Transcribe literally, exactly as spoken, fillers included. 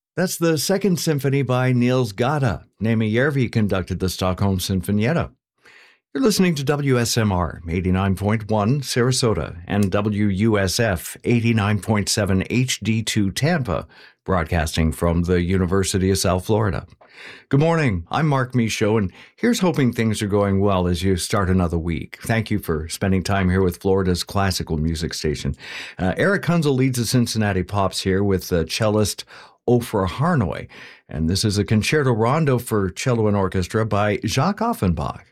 That's the Second Symphony by Niels Gade. Nemi Järvi conducted the Stockholm Sinfonietta. You're listening to W S M R eighty-nine point one Sarasota and W U S F eighty-nine point seven H D two Tampa, broadcasting from the University of South Florida. Good morning. I'm Mark Michaud, and here's hoping things are going well as you start another week. Thank you for spending time here with Florida's classical music station. Uh, Eric Hunzel leads the Cincinnati Pops here with uh, cellist Ofra Harnoy, and this is a concerto rondo for cello and orchestra by Jacques Offenbach.